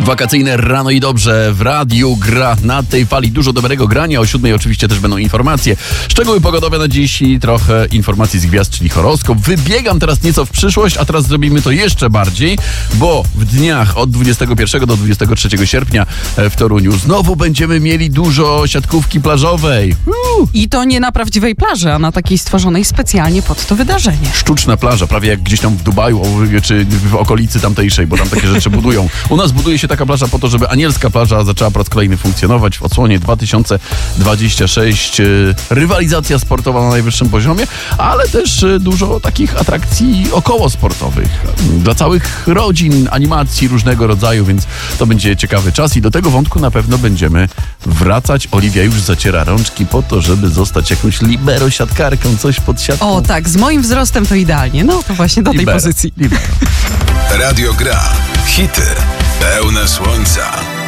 Wakacyjne rano i dobrze w radiu gra na tej fali dużo dobrego grania. O 7:00 oczywiście też będą informacje. Szczegóły pogodowe na dziś i trochę informacji z gwiazd, czyli horoskop. Wybiegam teraz nieco w przyszłość, a teraz zrobimy to jeszcze bardziej, bo w dniach od 21 do 23 sierpnia w Toruniu znowu będziemy mieli dużo siatkówki plażowej. I to nie na prawdziwej plaży, a na takiej stworzonej specjalnie pod to wydarzenie. Sztuczna plaża, prawie jak gdzieś tam w Dubaju czy w okolicy tamtejszej, bo tam takie rzeczy budują. U nas buduje się taka plaża po to, żeby Anielska plaża zaczęła po raz kolejny funkcjonować w odsłonie 2026. Rywalizacja sportowa na najwyższym poziomie, ale też dużo takich atrakcji okołosportowych. Dla całych rodzin, animacji różnego rodzaju, więc to będzie ciekawy czas i do tego wątku na pewno będziemy wracać. Oliwia już zaciera rączki po to, żeby zostać jakąś libero siatkarką, coś pod siatką. O tak, z moim wzrostem to idealnie. No to właśnie do tej pozycji. Libero. Radio Gra. Hity pełne słońca.